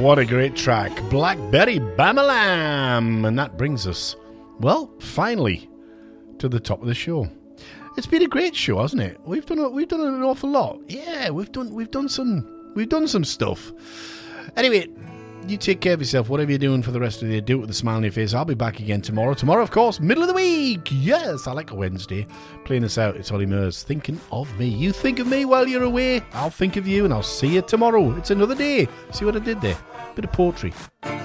What a great track. Blackberry Bamalam. And that brings us, well, finally, to the top of the show. It's been a great show, hasn't it? We've done an awful lot. Yeah, we've done some stuff. Anyway, you take care of yourself. Whatever you're doing for the rest of the day, do it with a smile on your face. I'll be back again tomorrow. Tomorrow, of course, middle of the week. Yes, I like a Wednesday. Playing us out, it's Ollie Murs. Thinking of me. You think of me while you're away. I'll think of you, and I'll see you tomorrow. It's another day. See what I did there? Bit of poetry.